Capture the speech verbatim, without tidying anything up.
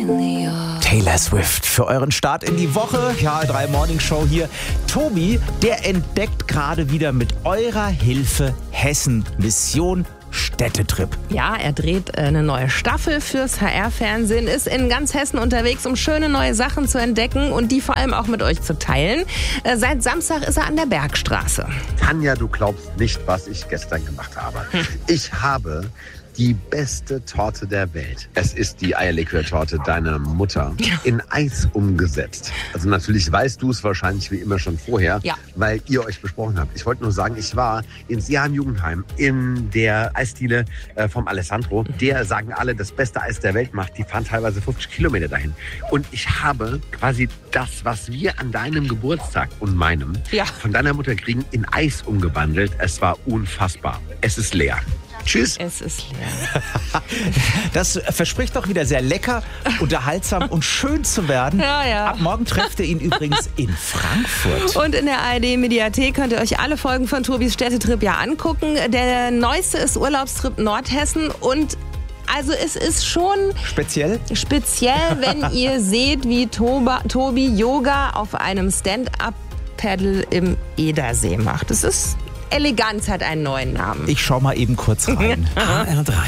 Taylor Swift für euren Start in die Woche. Ja, drei Morning Show hier. Tobi, der entdeckt gerade wieder mit eurer Hilfe Hessen. Mission Städtetrip. Ja, er dreht eine neue Staffel fürs H R-Fernsehen, ist in ganz Hessen unterwegs, um schöne neue Sachen zu entdecken und die vor allem auch mit euch zu teilen. Seit Samstag ist er an der Bergstraße. Tanja, du glaubst nicht, was ich gestern gemacht habe. Hm. Ich habe die beste Torte der Welt. Es ist die Eierlikör-Torte deiner Mutter ja. in Eis umgesetzt. Also natürlich weißt du es wahrscheinlich wie immer schon vorher, ja. weil ihr euch besprochen habt. Ich wollte nur sagen, ich war in Siam Jugendheim in der Eisdiele äh, vom Alessandro. Der, sagen alle, das beste Eis der Welt macht. Die fahren teilweise fünfzig Kilometer dahin. Und ich habe quasi das, was wir an deinem Geburtstag und meinem ja. von deiner Mutter kriegen, in Eis umgewandelt. Es war unfassbar. Es ist leer. Tschüss. Es ist leer. Das verspricht doch wieder sehr lecker, unterhaltsam und schön zu werden. Ja, ja. Ab morgen trefft ihr ihn übrigens in Frankfurt. Und in der A R D-Mediathek könnt ihr euch alle Folgen von Tobis Städtetrip ja angucken. Der neueste ist Urlaubstrip Nordhessen und also es ist schon speziell, speziell wenn ihr seht, wie Toba, Tobi Yoga auf einem Stand-Up-Paddle im Edersee macht. Es ist Eleganz hat einen neuen Namen. Ich schau mal eben kurz rein. H R drei.